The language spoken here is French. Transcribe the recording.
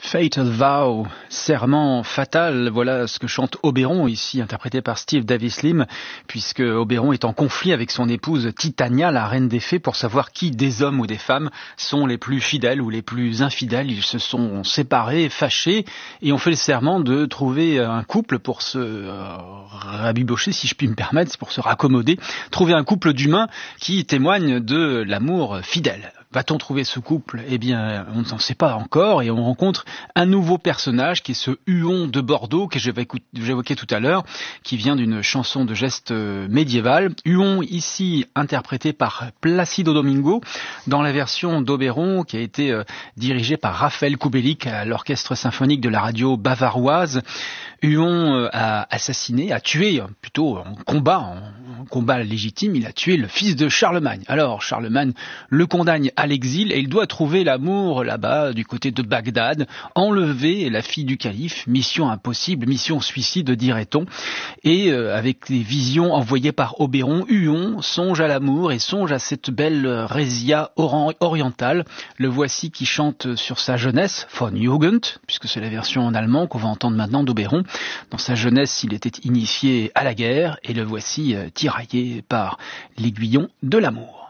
Fatal Vow, serment fatal, voilà ce que chante Oberon, ici interprété par Steve Davis Lim, puisque Oberon est en conflit avec son épouse Titania, la reine des fées, pour savoir qui des hommes ou des femmes sont les plus fidèles ou les plus infidèles. Ils se sont séparés, fâchés, et ont fait le serment de trouver un couple pour se rabibocher, si je puis me permettre, pour se raccommoder, trouver un couple d'humains qui témoigne de l'amour fidèle. Va-t-on trouver ce couple ? Eh bien, on ne sait pas encore, et on rencontre un nouveau personnage qui est ce Huon de Bordeaux que j'évoquais tout à l'heure, qui vient d'une chanson de geste médiévale. Huon ici interprété par Placido Domingo dans la version d'Oberon qui a été dirigée par Raphaël Kubelik à l'orchestre symphonique de la radio bavaroise. Huon a tué, plutôt en combat légitime, il a tué le fils de Charlemagne. Alors Charlemagne le condamne à l'exil et il doit trouver l'amour là-bas du côté de Bagdad, enlever la fille du calife, mission impossible, mission suicide dirait-on. Et avec les visions envoyées par Oberon, Huon songe à l'amour et songe à cette belle Résia orientale. Le voici qui chante sur sa jeunesse, von Jugend, puisque c'est la version en allemand qu'on va entendre maintenant d'Oberon. Dans sa jeunesse, il était initié à la guerre et le voici tiraillé par l'aiguillon de l'amour.